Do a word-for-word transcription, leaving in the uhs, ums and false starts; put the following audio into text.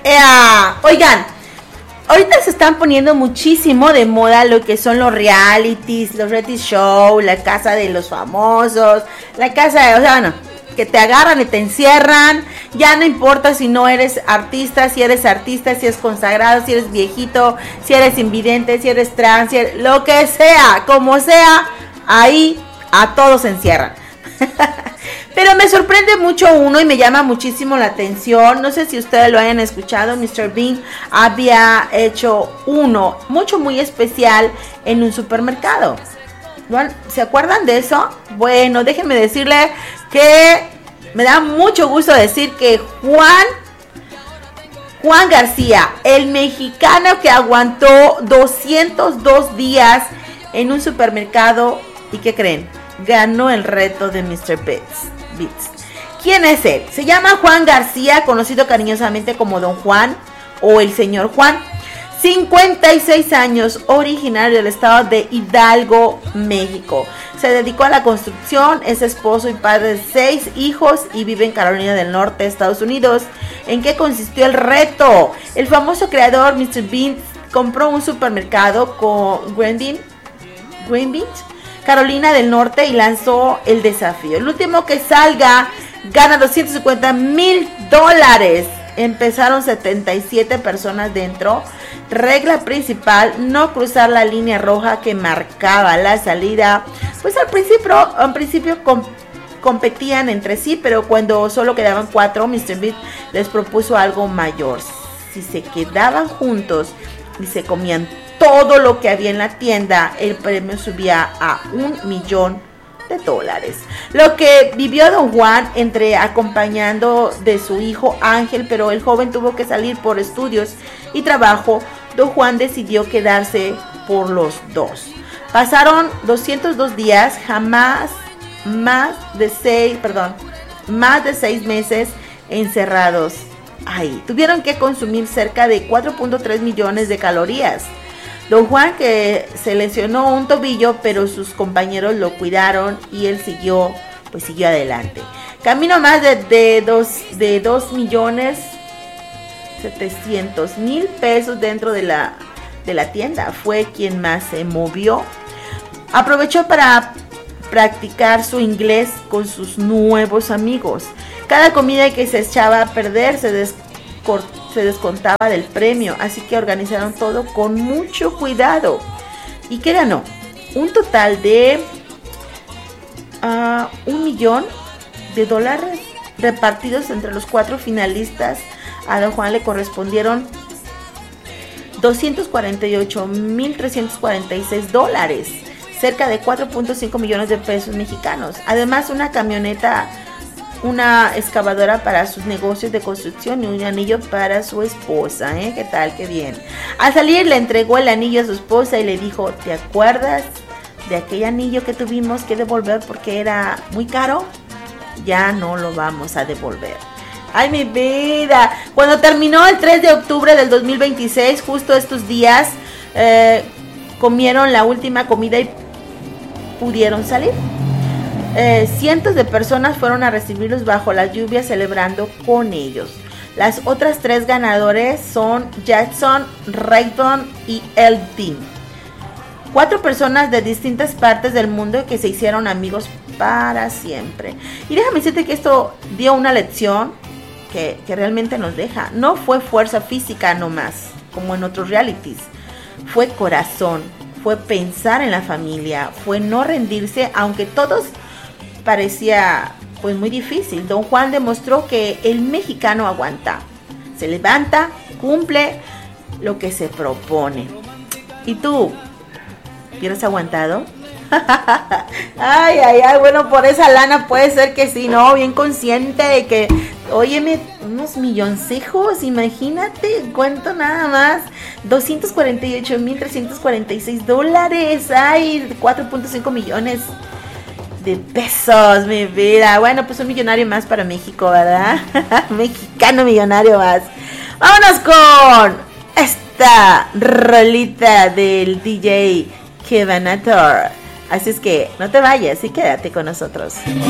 Oigan, ahorita se están poniendo muchísimo de moda lo que son los realities, los reality show, la casa de los famosos, la casa de, o sea, bueno, que te agarran y te encierran. Ya no importa si no eres artista, si eres artista, si eres consagrado, si eres viejito, si eres invidente, si eres trans, si eres, lo que sea, como sea, ahí a todos se encierran. Pero me sorprende mucho uno y me llama muchísimo la atención. No sé si ustedes lo hayan escuchado. míster Bean había hecho uno mucho muy especial en un supermercado. ¿Se acuerdan de eso? Bueno, déjenme decirle que me da mucho gusto decir que Juan Juan García, el mexicano que aguantó doscientos dos días en un supermercado, ¿y qué creen? Ganó el reto de míster Beats. ¿Quién es él? Se llama Juan García, conocido cariñosamente como Don Juan o el Señor Juan. cincuenta y seis años, originario del estado de Hidalgo, México. Se dedicó a la construcción, es esposo y padre de seis hijos y vive en Carolina del Norte, Estados Unidos. ¿En qué consistió el reto? El famoso creador míster Bean compró un supermercado con Greenville, Greenville, Carolina del Norte, y lanzó el desafío. El último que salga gana doscientos cincuenta mil dólares. Empezaron setenta y siete personas dentro. Regla principal: no cruzar la línea roja que marcaba la salida. Pues al principio, al principio com- competían entre sí, pero cuando solo quedaban cuatro, míster Bean les propuso algo mayor. Si se quedaban juntos y se comían todo lo que había en la tienda, el premio subía a un millón de dólares. Lo que vivió Don Juan entre acompañando de su hijo Ángel, pero el joven tuvo que salir por estudios y trabajo. Don Juan decidió quedarse por los dos. Pasaron doscientos dos días, jamás más de seis, perdón, más de seis meses encerrados ahí. Tuvieron que consumir cerca de cuatro punto tres millones de calorías. Don Juan, que se lesionó un tobillo, pero sus compañeros lo cuidaron y él siguió, pues siguió adelante. Camino más de, de, dos, de dos millones setecientos mil pesos dentro de la, de la tienda. Fue quien más se movió. Aprovechó para practicar su inglés con sus nuevos amigos. Cada comida que se echaba a perder se descortó. Se descontaba del premio, así que organizaron todo con mucho cuidado. ¿Y qué ganó? Un total de uh, un millón de dólares repartidos entre los cuatro finalistas. A Don Juan le correspondieron doscientos cuarenta y ocho mil trescientos cuarenta y seis dólares, cerca de cuatro punto cinco millones de pesos mexicanos. Además, una camioneta, una excavadora para sus negocios de construcción y un anillo para su esposa, ¿eh? ¿Qué tal? ¡Qué bien! Al salir le entregó el anillo a su esposa y le dijo: ¿te acuerdas de aquel anillo que tuvimos que devolver porque era muy caro? Ya no lo vamos a devolver. ¡Ay, mi vida! Cuando terminó el tres de octubre del dos mil veintiséis, justo estos días, eh, comieron la última comida y pudieron salir. Eh, cientos de personas fueron a recibirlos bajo la lluvia, celebrando con ellos. Las otras tres ganadores son Jackson, Rayton y Eldin. Cuatro personas de distintas partes del mundo que se hicieron amigos para siempre. Y déjame decirte que esto dio una lección que, que realmente nos deja. No fue fuerza física nomás, como en otros realities. Fue corazón, fue pensar en la familia, fue no rendirse, aunque todos parecía pues muy difícil. Don Juan demostró que el mexicano aguanta, se levanta, cumple lo que se propone. ¿Y tú? ¿Tienes aguantado? Ay, ay, ay, bueno, por esa lana puede ser que sí, ¿no? Bien consciente de que, óyeme, unos milloncejos, imagínate, cuánto nada más, doscientos cuarenta y ocho mil trescientos cuarenta y seis dólares, ay, cuatro punto cinco millones de pesos, mi vida. Bueno, pues un millonario más para México, ¿verdad? Mexicano millonario más. Vámonos con esta rolita del D J Kevanator. Así es que no te vayas y quédate con nosotros.